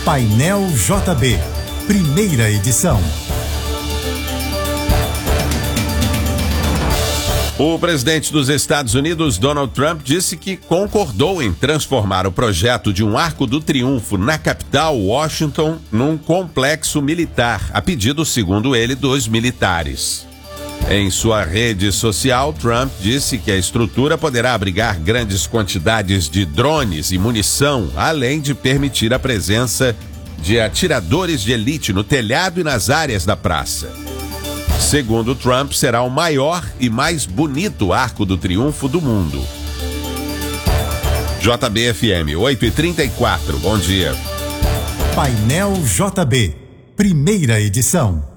Painel JB, primeira edição. O presidente dos Estados Unidos, Donald Trump, disse que concordou em transformar o projeto de um Arco do Triunfo na capital, Washington, num complexo militar, a pedido, segundo ele, dos militares. Em sua rede social, Trump disse que a estrutura poderá abrigar grandes quantidades de drones e munição, além de permitir a presença de atiradores de elite no telhado e nas áreas da praça. Segundo Trump, será o maior e mais bonito Arco do Triunfo do mundo. JB-FM 8h34, bom dia. Painel JB, primeira edição.